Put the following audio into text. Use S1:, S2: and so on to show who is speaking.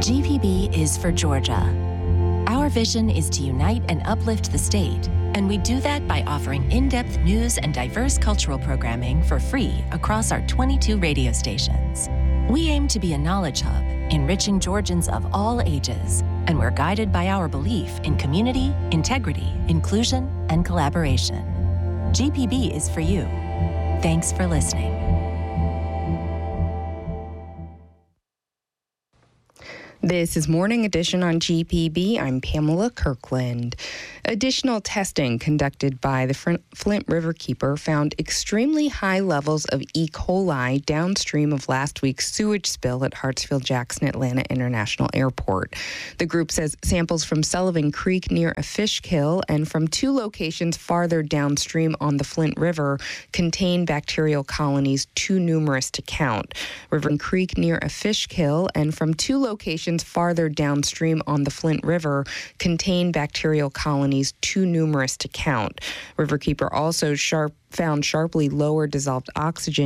S1: GPB is for Georgia. Our vision is to unite and uplift the state, and we do that by offering in-depth news and diverse cultural programming for free across our 22 radio stations. We aim to be a knowledge hub, enriching Georgians of all ages, and we're guided by our belief in community, integrity, inclusion, and collaboration. GPB is for you. Thanks for listening.
S2: This is Morning Edition on GPB. I'm Pamela Kirkland. Additional testing conducted by the Flint Riverkeeper found extremely high levels of E. coli downstream of last week's sewage spill at Hartsfield-Jackson Atlanta International Airport. The group says samples from Sullivan Creek near a fish kill and from two locations farther downstream on the Flint River contain bacterial colonies too numerous to count. River Creek near a fish kill and from two locations farther downstream on the Flint River contain bacterial colonies too numerous to count. Riverkeeper also found sharply lower dissolved oxygen